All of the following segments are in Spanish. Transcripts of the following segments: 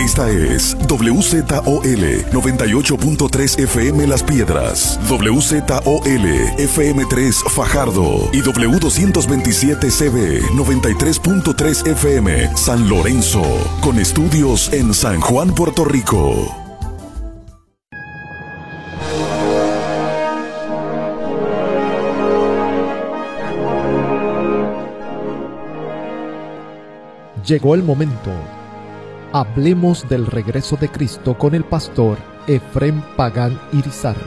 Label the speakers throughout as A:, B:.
A: Esta es WZOL 98.3 FM Las Piedras, WZOL FM3 Fajardo y W227CB 93.3 FM San Lorenzo, con estudios en San Juan, Puerto Rico.
B: Llegó el momento. Hablemos del regreso de Cristo con el pastor Efrén Pagán Irizarry.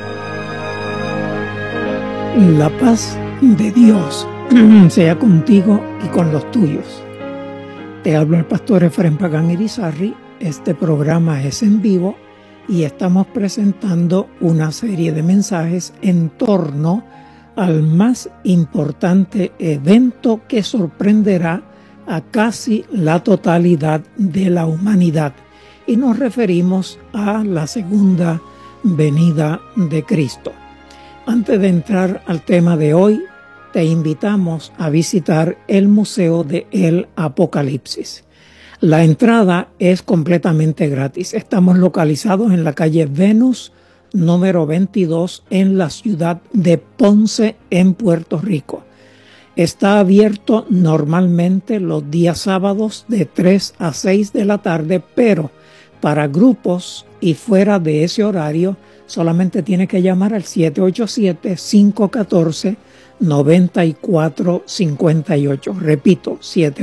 C: La paz de Dios sea contigo y con los tuyos. Te hablo el pastor Efrén Pagán Irizarry. Este programa es en vivo y estamos presentando una serie de mensajes en torno al más importante evento que sorprenderá a casi la totalidad de la humanidad, y nos referimos a la segunda venida de Cristo. Antes de entrar al tema de hoy, te invitamos a visitar el Museo de el Apocalipsis. La entrada es completamente gratis. Estamos localizados en la calle Venus, número 22, en la ciudad de Ponce, en Puerto Rico. Está abierto normalmente los días sábados de 3 a 6 de la tarde, pero para grupos y fuera de ese horario solamente tiene que llamar al 787-514-9458. Repito,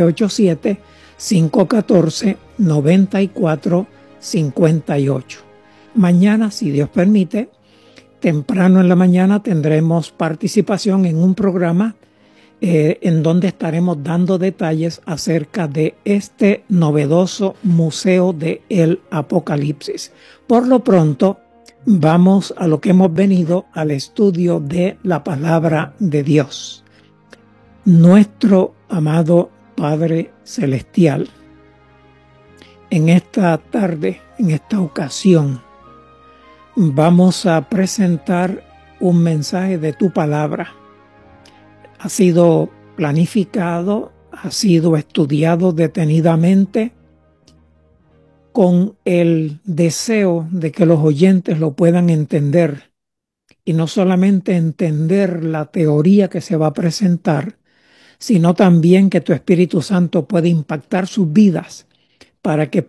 C: 787-514-9458. Mañana, si Dios permite, temprano en la mañana tendremos participación en un programa en donde estaremos dando detalles acerca de este novedoso Museo de el Apocalipsis. Por lo pronto, vamos a lo que hemos venido, al estudio de la palabra de Dios. Nuestro amado Padre Celestial, en esta tarde, en esta ocasión, vamos a presentar un mensaje de tu palabra. Ha sido planificado, ha sido estudiado detenidamente con el deseo de que los oyentes lo puedan entender, y no solamente entender la teoría que se va a presentar, sino también que tu Espíritu Santo pueda impactar sus vidas para que